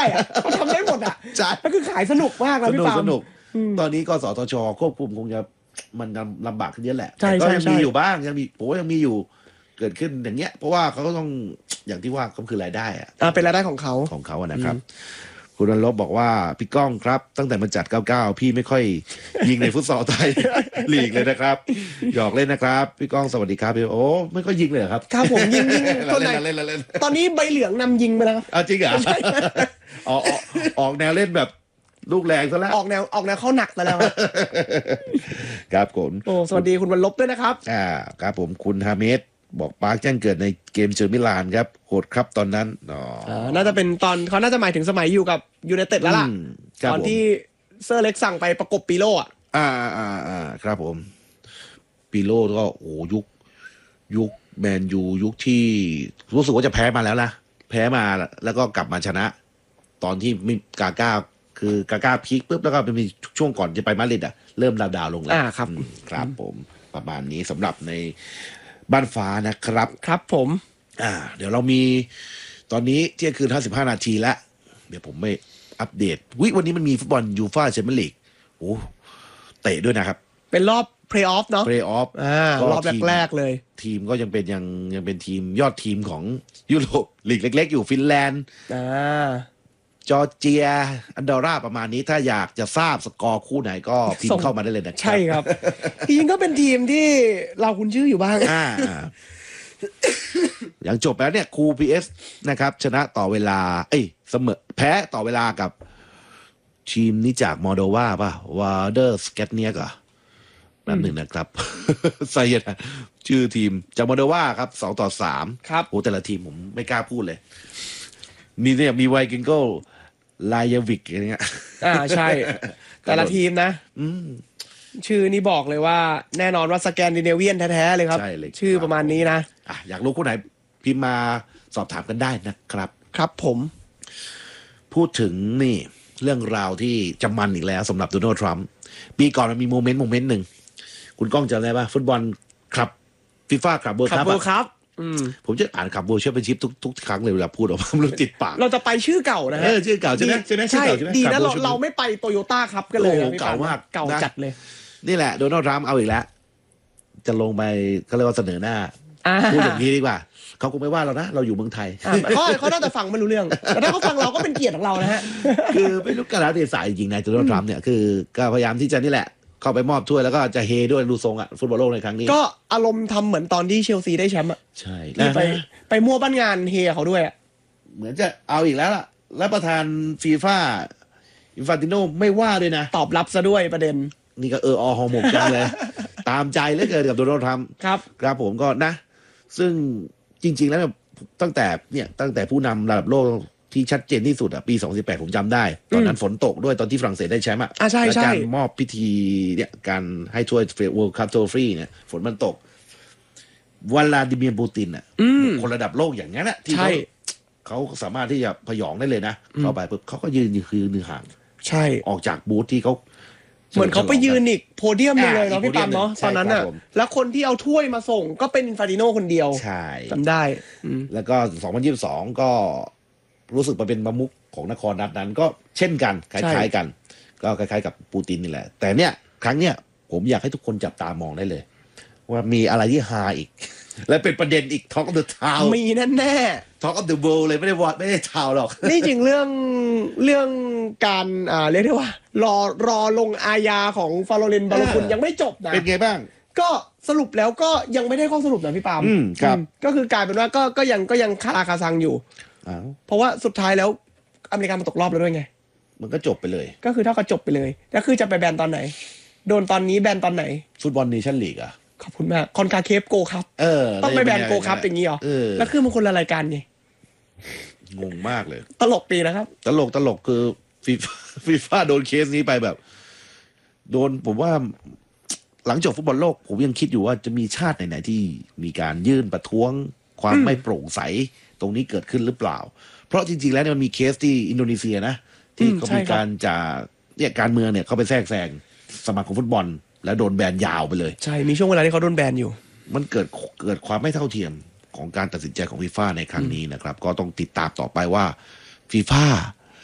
อะเขาทำได้หมดอะก็คือขายสนุกมากนะพี่ปาล์มสนุกตอนนี้กสทช.ควบคุมคงจะมันลำบากขึ้นเยอะแหละแต่ก็ยังมีอยู่บ้างผมยังมีอยู่เกิดขึ้นอย่างเงี้ยเพราะว่าเขาก็ต้องอย่างที่ว่าก็คือรายได้อะเป็นรายได้ของเขานะครับคุณวันลบบอกว่าพี่ก้องครับตั้งแต่มันจัด99พี่ไม่ค่อยยิงในฟุตซอลไทยลีกเลยนะครับหยอกเล่นนะครับพี่ก้องสวัสดีครับโอ้ไม่ค่อยยิงเลยครับครับผมยิงตัวไหนตอนนี้ใบเหลืองนำยิงไปแล้วจริงเหรอออกแนวเล่นแบบลูกแรงซะแล้วออกแนวเข้าหนักแล้วครับผมสวัสดีคุณวันลบด้วยนะครับครับผมคุณฮาเมดบอกปาร์คแจ้งเกิดในเกมเจอมิลานครับโหดครับตอนนั้นน่าจะเป็นตอนเขาน่าจะหมายถึงสมัยอยู่กับยูไนเต็ดแล้วล่ะตอนที่เซอร์เล็กสั่งไปประกบปีโลครับผมปีโลก็โอ้ยุคแมนยูยุคที่รู้สึกว่าจะแพ้มาแล้วนะแพ้มาแล้วก็กลับมาชนะตอนที่กาก้าพีคปุ๊บแล้วก็เป็นช่วงก่อนจะไปมาดริดเริ่มดาวลงแล้วครับผมประมาณนี้สำหรับในบ้านฟ้านะครับครับผมเดี๋ยวเรามีตอนนี้เที่ยงคืน55 นาทีแล้วเดี๋ยวผมไม่อัปเดตวันนี้มันมีฟุตบอลยูฟ่าแชมเปี้ยนลีกเตะด้วยนะครับเป็นรอบเพลย์ออฟเนาะเพลย์ออฟรอบแรกเลยทีมก็ยังเป็นทีมยอดทีมของยุโรปลีกเล็กๆอยู่ฟินแลนด์จอร์เจียอันดอร่าประมาณนี้ถ้าอยากจะทราบสกอร์คู่ไหนก็พิมพ์เข้ามาได้เลยนะครับใช่ครับจริงก็เป็นทีมที่เราคุ้นชื่ออยู่บ้างอย่างจบแล้วเนี่ยครูพีเอสนะครับชนะต่อเวลาเสมอแพ้ต่อเวลากับทีมนี้จากมอลโดวาป่ะวาเดอร์สเกตเนียกอ่ะนั่นหนึ่งนะครับใส่นะชื่อทีมจากมอลโดวาครับ2-3 ครับแต่ละทีมผมไม่กล้าพูดเลยมีไวกิงโกลายวิกอะไรเงี้ยใช่แต่ละทีมนะชื่อนี้บอกเลยว่าแน่นอนว่าสแกนดิเนเวียนแท้ๆเลยครับชื่อประมาณนี้นะอยากรู้คู่ไหนพิมพ์มาสอบถามกันได้นะครับครับผมพูดถึงนี่เรื่องราวที่จะมันอีกแล้วสำหรับโดนัลด์ทรัมป์ปีก่อนมันมีโมเมนต์หนึ่งคุณก้องจำได้ป่ะฟุตบอลครับฟีฟ่าครับเวิลด์คัพผมจะอ่านขับเวิลด์แชมเปี้ยนชิพทุกครั้งเลยเวลาพูดออกมามันติดปากเราจะไปชื่อเก่านะฮะชื่อเก่าใช่ไหมใช่ดีนะเราไม่ไปโตโยต้าครับกันเลยเก่ามากเก่าจัดเลยนี่แหละโดนัลด์ทรัมป์เอาอีกแล้วจะลงไปเขาเรียกว่าเสนอหน้าพูดอย่างนี้ดีกว่าเขาคงไม่ว่าเรานะเราอยู่เมืองไทยเขาน่าจะฟังไม่รู้เรื่องแต่ถ้าเขาฟังเราก็เป็นเกียรติของเรานะฮะคือไม่รู้กันแล้วเทศะจริงๆนายโดนัลด์ทรัมป์เนี่ยคือก็พยายามที่จะนี่แหละเข้าไปมอบถ้วยแล้วก็จะเฮด้วยดูทรงฟุตบอลโลกในครั้งนี้ก็อารมณ์ทำเหมือนตอนที่เชลซีได้แชมป์ใช่ไปมั่วบ้านงานเฮเขาด้วยเหมือนจะเอาอีกแล้วล่ะและประธานฟีฟ่าอินฟานติโนไม่ว่าด้วยนะตอบรับซะด้วยประเด็นนี่ก็ฮอร์โมนจังเลยตามใจเหลือเกินกับโดนัลด์ทรัมป์ครับผมก็นะซึ่งจริงๆแล้วตั้งแต่ผู้นำระดับโลกที่ชัดเจนที่สุดปี2018ผมจำได้ตอนนั้นฝนตกด้วยตอนที่ฝรั่งเศสได้แชมป์ใช่การมอบพิธีเนี่ยการให้ถ้วย World Cup Trophy เนี่ยฝนมันตกวลาดิเมียร์ปูตินคนระดับโลกอย่างนั้นที่เขาสามารถที่จะพยองได้เลยนะเข้าไปปุ๊บเขาก็ยืนห่างใช่ออกจากบูธที่เขาเหมือนเขาไปยืนอีกโพเดียมนึงเลยเนาะพี่ปามเนาะตอนนั้นแล้วคนที่เอาถ้วยมาส่งก็เป็นอินฟานติโนคนเดียวใช่จำได้แล้วก็2022ก็รู้สึกมาเป็นประมุขของนครนัดนั้นก็เช่นกันคล้ายๆกันก็คล้ายๆกับปูตินนี่แหละแต่เนี่ยครั้งเนี้ยผมอยากให้ทุกคนจับตามองได้เลยว่ามีอะไรที่ฮาอีกและเป็นประเด็นอีก Talk of the Town มีแน่ๆ Talk of the World เลยไม่ได้ทาวหรอกนี่จริงเรื่องการเรียกได้ว่ารอลงอาญาของฟาโรเลนบาโลกุลยังไม่จบนะเป็นไงบ้างก็สรุปแล้วก็ยังไม่ได้ข้อสรุปนะพี่ปาล์มครับก็คือกลายเป็นว่าก็ยังคาราคาซังอยู่เพราะว่าสุดท้ายแล้วอเมริกามันตกรอบแล้วด้วยไงมันก็จบไปเลยก็คือเท่ากับจบไปเลยแล้วคือจะไปแบนตอนไหนโดนตอนนี้แบนตอนไหนฟุตบอลเนชั่นลีกขอบคุณมากคอนคาเคฟโกครับต้องไปแบนโกครับอย่างนี้หรอแล้วคือมันคนละรายการไงงงมากเลยตลกปีนะครับตลกคือฟีฟ่าโดนเคสนี้ไปแบบโดนผมว่าหลังจบฟุตบอลโลกผมยังคิดอยู่ว่าจะมีชาติไหนๆที่มีการยื่นประท้วงความไม่โปร่งใสตรงนี้เกิดขึ้นหรือเปล่าเพราะจริงๆแล้วเนี่ยมันมีเคสที่อินโดนีเซียนะที่เขามีการการเมืองเนี่ยเขาไปแทรกแซงสมาคมฟุตบอลแล้วโดนแบนยาวไปเลยใช่มีช่วงเวลาที่เขาโดนแบนอยู่มันเกิดความไม่เท่าเทียมของการตัดสินใจของฟีฟ่าในครั้งนี้นะครับก็ต้องติดตามต่อไปว่าฟีฟ่า